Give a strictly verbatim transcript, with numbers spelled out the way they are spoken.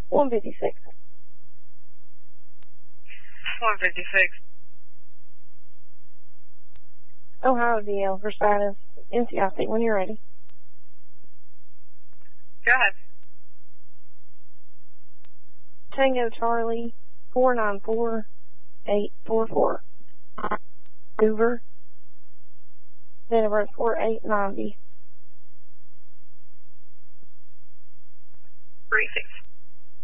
one fifty-six. one fifty-six. Ohio D L for status. N C I C when you're ready. Go ahead. Tango Charlie, four nine four eight four four. Hoover. Date of birth four eight ninety. three six.